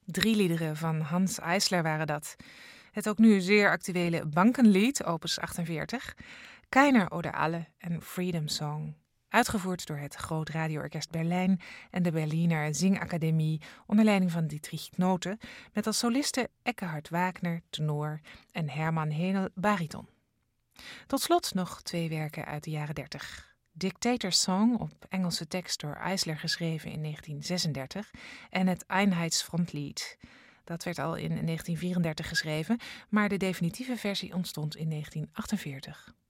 3 liederen van Hanns Eisler waren dat. Het ook nu zeer actuele Bankenlied, opus 48, Keiner oder alle en Freedom Song. Uitgevoerd door het Groot Radioorkest Berlijn en de Berliner Zingakademie onder leiding van Dietrich Knote, met als solisten Ekkehard Wagner, tenor, en Hermann Henel, bariton. Tot slot nog 2 werken uit de jaren 30. Dictator Song, op Engelse tekst door Eisler geschreven in 1936, en het Einheitsfrontlied. Dat werd al in 1934 geschreven, maar de definitieve versie ontstond in 1948.